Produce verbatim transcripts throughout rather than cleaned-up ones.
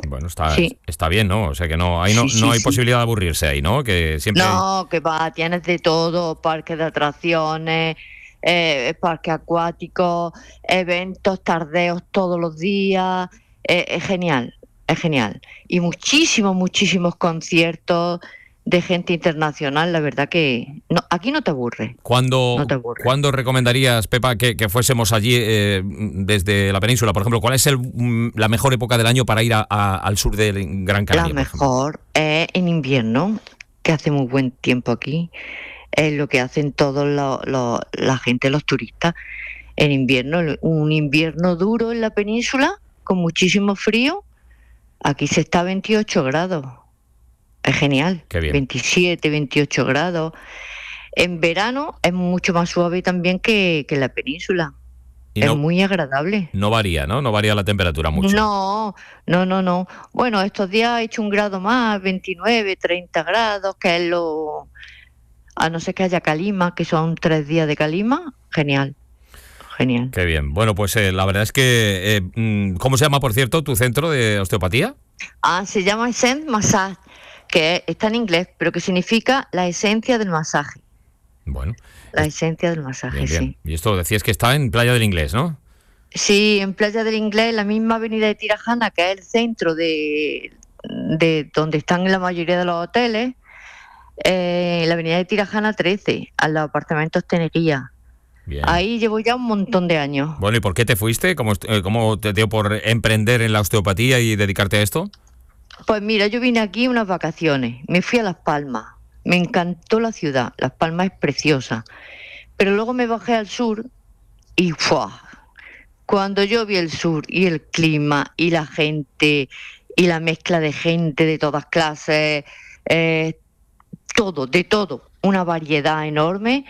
Bueno, está, Sí. está bien, ¿no? O sea que no, ahí no, Sí, sí, no hay sí. posibilidad de aburrirse ahí, ¿no? Que siempre... No, que va, tienes de todo, parques de atracciones, eh, parques acuáticos, eventos, tardeos todos los días, eh, es genial, es genial. Y muchísimos, muchísimos conciertos de gente internacional, la verdad que no, aquí no te aburre, ¿Cuándo, no te aburre. ¿cuándo recomendarías, Pepa, que, que fuésemos allí eh, desde la península? Por ejemplo, ¿cuál es el, mm, la mejor época del año para ir a- a- al sur de Gran La Canaria, por ejemplo? mejor es en invierno, que hace muy buen tiempo aquí. Es lo que hacen todos los, los- la gente, los turistas. En invierno, un invierno duro en la península, con muchísimo frío. Aquí se está a veintiocho grados. Es genial. Qué bien. veintisiete, veintiocho grados. En verano es mucho más suave también que, que en la península. Y Es no, muy agradable. no varía, ¿no? No varía la temperatura mucho. No, no, no, no. Bueno, estos días ha hecho un grado más, veintinueve, treinta grados, que es lo... A no ser que haya calima, que son tres días de calima, genial, genial. Qué bien. Bueno, pues eh, la verdad es que... eh, mm, ¿cómo se llama, por cierto, tu centro de osteopatía? Ah, se llama Essence Massage, que está en inglés, pero que significa la esencia del masaje. Bueno, La esencia del masaje, bien, bien. sí. Y esto decías que está en Playa del Inglés, ¿no? Sí, en Playa del Inglés, la misma avenida de Tirajana, que es el centro de, de donde están la mayoría de los hoteles, eh, la avenida de Tirajana trece, a los apartamentos Tenería. Bien. Ahí llevo ya un montón de años. Bueno, ¿y por qué te fuiste? ¿Cómo, eh, cómo te dio por emprender en la osteopatía y dedicarte a esto? Pues mira, yo vine aquí unas vacaciones, me fui a Las Palmas, me encantó la ciudad, Las Palmas es preciosa, pero luego me bajé al sur y ¡fua! Cuando yo vi el sur y el clima y la gente y la mezcla de gente de todas clases, eh, todo, de todo, una variedad enorme,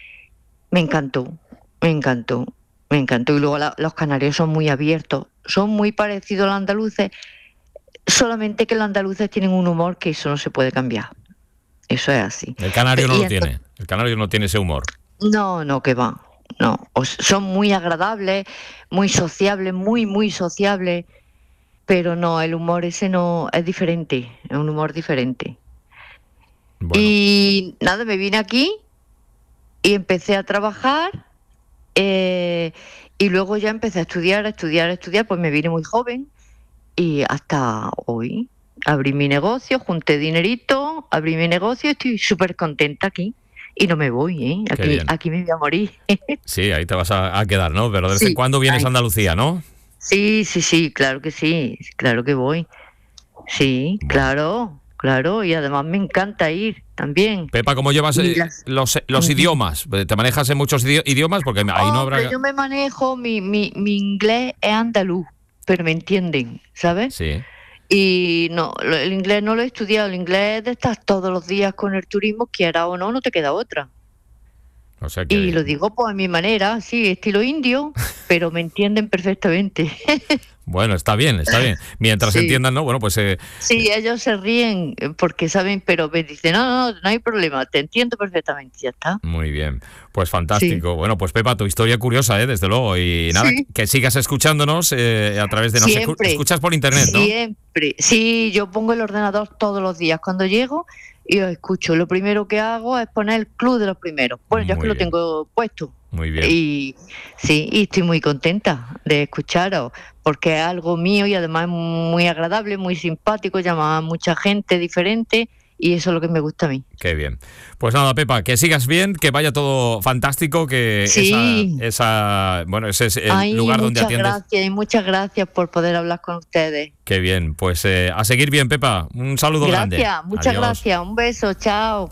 me encantó, me encantó, me encantó. Y luego la- los canarios son muy abiertos, son muy parecidos a los andaluces, solamente que los andaluces tienen un humor que eso no se puede cambiar. Eso es así. El canario Pero- no y lo ento- tiene. El canario no tiene ese humor. No, no, que va. No, O s- son muy agradables, muy sociables, muy, muy sociables, pero no, el humor ese no es diferente, es un humor diferente. Bueno, Y nada, me vine aquí y empecé a trabajar eh, y luego ya empecé a estudiar, a estudiar, a estudiar, pues me vine muy joven y hasta hoy abrí mi negocio, junté dinerito, abrí mi negocio, estoy súper contenta aquí y no me voy, ¿eh? Qué Aquí, bien. aquí me voy a morir. sí, ahí te vas a, a quedar, ¿no? Pero de vez en Sí, cuando vienes ahí. a Andalucía, ¿no? Sí, sí, sí, claro que sí, claro que voy. Sí, Bueno. claro, claro, y además me encanta ir también. Pepa, ¿cómo llevas Y eh, las- los, los idiomas? ¿Te manejas en muchos idi- idiomas? Porque ahí no Hombre, habrá... yo me manejo, mi, mi, mi inglés es andaluz, pero me entienden, ¿sabes? Sí, Y no, lo- el inglés no lo he estudiado, el inglés de estar todos los días con el turismo, quiera o no, no te queda otra. o sea que... Y lo digo pues a mi manera, sí, estilo indio, pero me entienden perfectamente. Bueno, está bien, está bien. Mientras Sí. entiendan, ¿no? Bueno, pues... eh, Sí, ellos se ríen eh, porque saben, pero me dicen, no, no, no, no hay problema, te entiendo perfectamente, ya está. Muy bien, pues fantástico. Bueno, pues Pepa, tu historia curiosa, ¿eh? Desde luego. Y nada, Sí. que sigas escuchándonos eh, a través de... Nos escu- Siempre. escuchas por internet, ¿no? Siempre. Sí, yo pongo el ordenador todos los días cuando llego y os escucho. Lo primero que hago es poner el club de los primeros. Bueno, yo es Muy que lo bien. tengo puesto. Muy bien. Y sí, y estoy muy contenta de escucharos, porque es algo mío y además muy agradable, muy simpático, llama a mucha gente diferente y eso es lo que me gusta a mí. Qué bien. Pues nada, Pepa, que sigas bien, que vaya todo fantástico, que Sí. esa, esa... Bueno, ese es el Ay, lugar donde muchas atiendes. gracias y muchas gracias por poder hablar con ustedes. Qué bien. Pues eh, a seguir bien, Pepa. Un saludo grande. Gracias, muchas Adiós. gracias. Un beso, chao.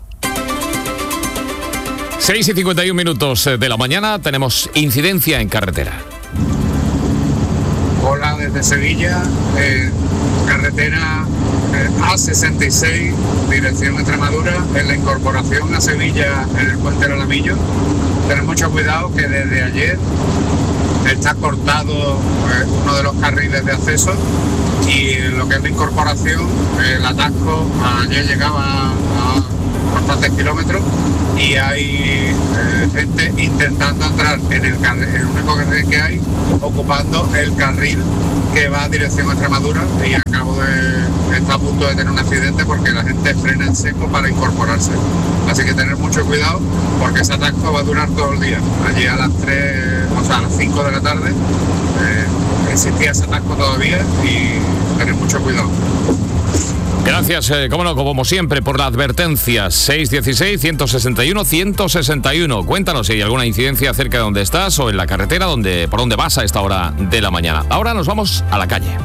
seis y cincuenta y un minutos de la mañana, tenemos incidencia en carretera. Hola desde Sevilla, eh, carretera eh, A sesenta y seis, dirección Extremadura, en la incorporación a Sevilla en el puente del Alamillo. Tened mucho cuidado que desde ayer está cortado eh, uno de los carriles de acceso y lo que es la incorporación, el atasco ayer llegaba a bastantes kilómetros y hay eh, gente intentando entrar en el, carril, el único carril que hay, ocupando el carril que va a dirección a Extremadura, y acabo de estar a punto de tener un accidente porque la gente frena en seco para incorporarse. Así que tener mucho cuidado porque ese atasco va a durar todo el día. Allí a las tres, o sea, a las cinco de la tarde eh, existía ese atasco todavía y tener mucho cuidado. Gracias, eh, como no, como siempre, por la advertencia. seis uno seis, uno seis uno, uno seis uno. Cuéntanos si hay alguna incidencia cerca de donde estás o en la carretera donde, por donde vas a esta hora de la mañana. Ahora nos vamos a la calle.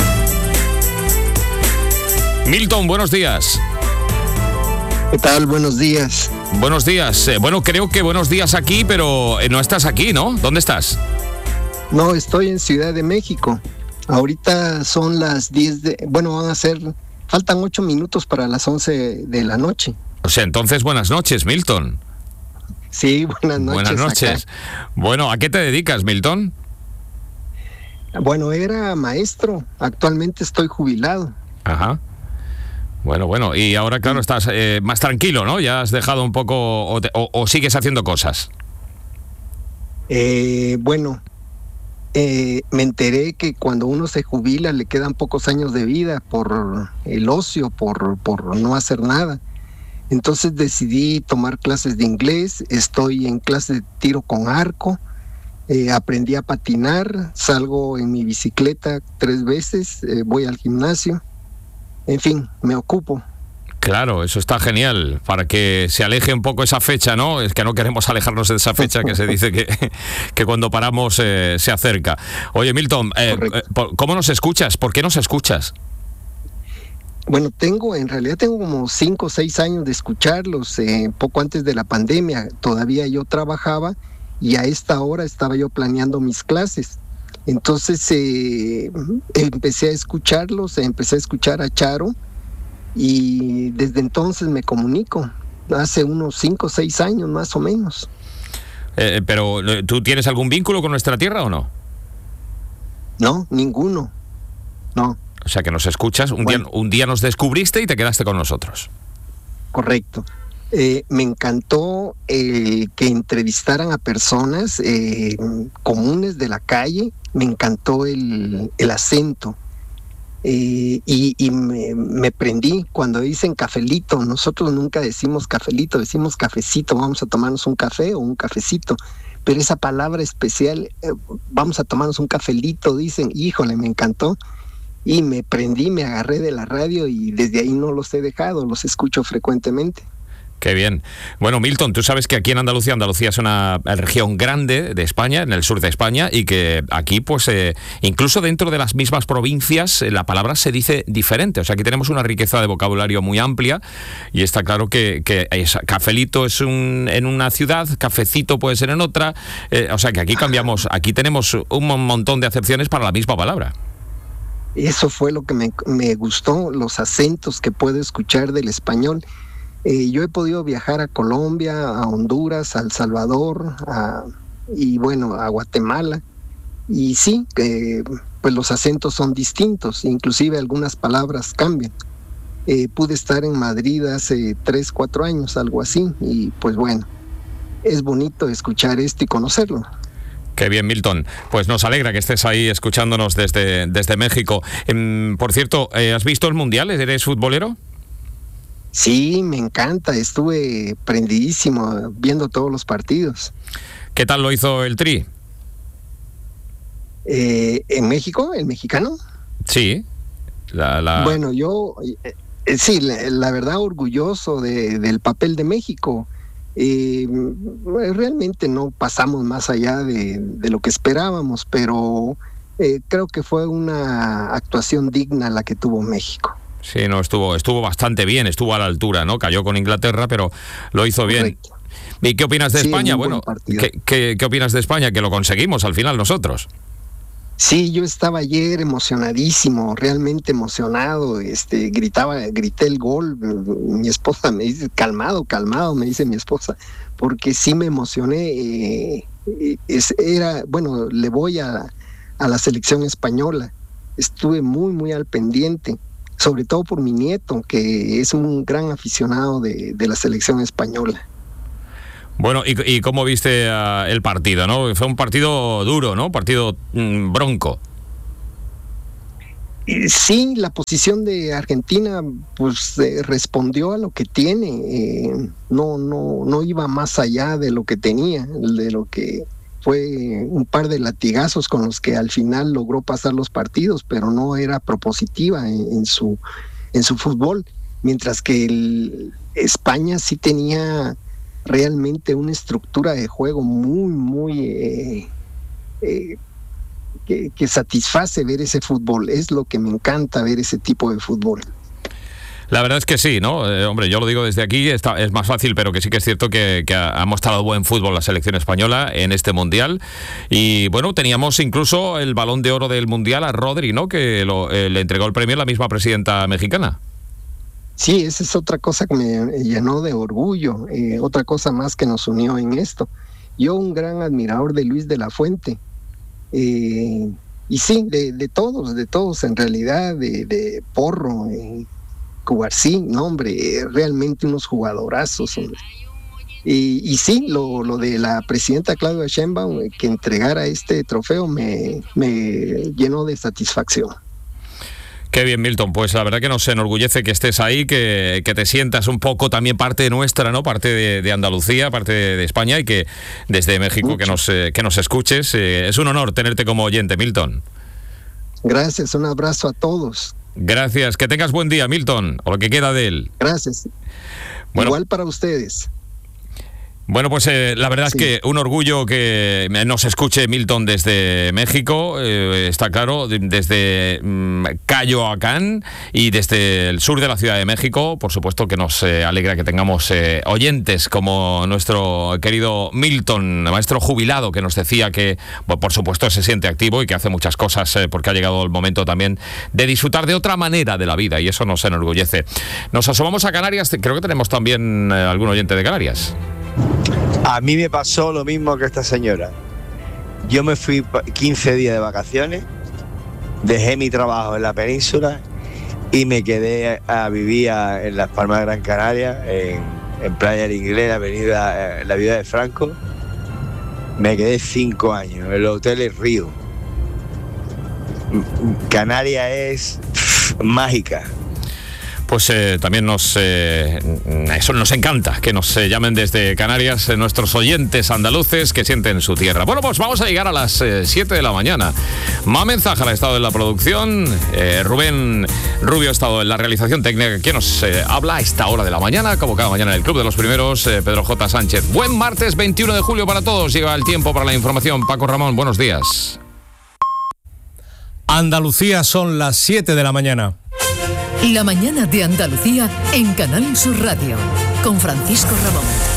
Milton, buenos días. ¿Qué tal? Buenos días. Buenos días. Eh, bueno, creo que buenos días aquí, pero eh, no estás aquí, ¿no? ¿Dónde estás? No, estoy en Ciudad de México. Ahorita son las diez de... Bueno, van a ser... Faltan ocho minutos para las once de la noche. O sea, entonces buenas noches, Milton. Sí, buenas noches. Buenas noches. Acá. Bueno, ¿a qué te dedicas, Milton? Bueno, era maestro. Actualmente estoy jubilado. Ajá. Bueno, bueno. Y ahora, claro, estás eh, más tranquilo, ¿no? Ya has dejado un poco... O, te, o, o sigues haciendo cosas. Eh, bueno... Eh, me enteré que cuando uno se jubila le quedan pocos años de vida por el ocio, por, por no hacer nada. Entonces decidí tomar clases de inglés, estoy en clases de tiro con arco, eh, aprendí a patinar, salgo en mi bicicleta tres veces, eh, voy al gimnasio, en fin, me ocupo. Claro, eso está genial, para que se aleje un poco esa fecha, ¿no? Es que no queremos alejarnos de esa fecha que se dice que, que cuando paramos eh, se acerca. Oye, Milton, eh, ¿cómo nos escuchas? ¿Por qué nos escuchas? Bueno, tengo, en realidad tengo como cinco o seis años de escucharlos, eh, poco antes de la pandemia. Todavía yo trabajaba y a esta hora estaba yo planeando mis clases. Entonces eh, empecé a escucharlos, empecé a escuchar a Charo, y desde entonces me comunico, hace unos cinco o seis años más o menos. Eh, pero, ¿tú tienes algún vínculo con nuestra tierra o no? No, ninguno, no. O sea que nos escuchas, un, bueno, día, un día nos descubriste y te quedaste con nosotros. Correcto. Eh, me encantó eh, que entrevistaran a personas eh, comunes de la calle, me encantó el, el acento. Eh, y, y me, me prendí cuando dicen cafelito. Nosotros nunca decimos cafelito, decimos cafecito. Vamos a tomarnos un café o un cafecito, pero esa palabra especial, eh, vamos a tomarnos un cafelito, dicen. Híjole, me encantó y me prendí, me agarré de la radio y desde ahí no los he dejado, los escucho frecuentemente. Qué bien. Bueno, Milton, tú sabes que aquí en Andalucía, Andalucía es una región grande de España, en el sur de España, y que aquí, pues, eh, incluso dentro de las mismas provincias, eh, la palabra se dice diferente. O sea, aquí tenemos una riqueza de vocabulario muy amplia y está claro que, que es, cafelito es un, en una ciudad, cafecito puede ser en otra. Eh, o sea, que aquí cambiamos, aquí tenemos un montón de acepciones para la misma palabra. Eso fue lo que me, me gustó, los acentos que puedo escuchar del español. Eh, yo he podido viajar a Colombia, a Honduras, a El Salvador, a, y bueno, a Guatemala. Y sí, eh, pues los acentos son distintos, inclusive algunas palabras cambian. Eh, pude estar en Madrid hace tres, cuatro años, algo así, y pues bueno, es bonito escuchar esto y conocerlo. Qué bien, Milton. Pues nos alegra que estés ahí escuchándonos desde, desde México. Eh, por cierto, ¿has visto el Mundial? ¿Eres futbolero? Sí, me encanta, estuve prendidísimo viendo todos los partidos. ¿Qué tal lo hizo el Tri? Eh, ¿En México? ¿El mexicano? Sí. La, la... Bueno, yo, eh, sí, la, la verdad orgulloso de, del papel de México. Eh, realmente no pasamos más allá de, de lo que esperábamos, pero eh, creo que fue una actuación digna la que tuvo México. Sí, no, estuvo, estuvo bastante bien, estuvo a la altura, ¿no? Cayó con Inglaterra, pero lo hizo bien. Correcto. ¿Y qué opinas de sí, España? Bueno, ¿qué, qué, ¿qué opinas de España? Que lo conseguimos al final nosotros. Sí, yo estaba ayer emocionadísimo, realmente emocionado, este, gritaba, grité el gol, mi esposa me dice, calmado, calmado, me dice mi esposa, porque sí me emocioné, eh, es, era, bueno, le voy a, a la selección española, estuve muy, muy al pendiente, sobre todo por mi nieto, que es un gran aficionado de, de la selección española. Bueno, ¿y, y cómo viste uh, el partido, no? Fue un partido duro, ¿no? Partido mmm, bronco. Sí, la posición de Argentina pues eh, respondió a lo que tiene, eh, no, no, no iba más allá de lo que tenía, de lo que fue un par de latigazos con los que al final logró pasar los partidos, pero no era propositiva en, en su en su fútbol, mientras que el, España sí tenía realmente una estructura de juego muy, muy eh, eh, Que, que satisface ver ese fútbol. Es lo que me encanta, ver ese tipo de fútbol. La verdad es que sí, ¿no? Eh, hombre, yo lo digo desde aquí, está, es más fácil, pero que sí que es cierto que, que ha, ha mostrado buen fútbol la selección española en este Mundial. Y bueno, teníamos incluso el Balón de Oro del Mundial a Rodri, ¿no? Que lo, eh, le entregó el premio a la misma presidenta mexicana. Sí, esa es otra cosa que me llenó de orgullo, eh, otra cosa más que nos unió en esto. Yo, un gran admirador de Luis de la Fuente. Eh, y sí, de, de todos, de todos en realidad, de, de Porro, eh, Cubarsí, no hombre, eh, realmente unos jugadorazos, hombre. Y, y sí, lo, lo de la presidenta Claudia Sheinbaum, eh, que entregara este trofeo me, me llenó de satisfacción. Qué bien, Milton, pues la verdad que nos enorgullece que estés ahí, que, que te sientas un poco también parte nuestra, ¿no? Parte de, de Andalucía, parte de, de España, y que desde México que nos, eh, que nos escuches. Eh, es un honor tenerte como oyente, Milton. Gracias, un abrazo a todos. Gracias, que tengas buen día, Milton, o lo que queda de él. Gracias. Bueno, igual para ustedes. Bueno, pues eh, la verdad sí. es que un orgullo que nos escuche Milton desde México, eh, está claro, desde mm, Coyoacán y desde el sur de la Ciudad de México. Por supuesto que nos eh, alegra que tengamos eh, oyentes como nuestro querido Milton, maestro jubilado, que nos decía que, bueno, por supuesto, se siente activo y que hace muchas cosas eh, porque ha llegado el momento también de disfrutar de otra manera de la vida, y eso nos enorgullece. Nos asomamos a Canarias, creo que tenemos también eh, algún oyente de Canarias. A mí me pasó lo mismo que esta señora. Yo me fui quince días de vacaciones, dejé mi trabajo en la península y me quedé a vivir en Las Palmas de Gran Canaria, en, en Playa del Inglés, avenida, en la Vida de Franco. Me quedé cinco años, el hotel es Río. Canarias es pff, mágica. Pues eh, también nos eh, eso nos encanta, que nos eh, llamen desde Canarias eh, nuestros oyentes andaluces que sienten su tierra. Bueno, pues vamos a llegar a las eh, siete de la mañana. Mamen Zájara ha estado en la producción, eh, Rubén Rubio ha estado en la realización técnica, que nos eh, habla a esta hora de la mañana, como cada mañana en el Club de los Primeros, eh, Pedro J. Sánchez. Buen martes veintiuno de julio para todos, llega el tiempo para la información. Paco Ramón, buenos días. Andalucía, son las siete de la mañana. La mañana de Andalucía en Canal Sur Radio, con Francisco Ramón.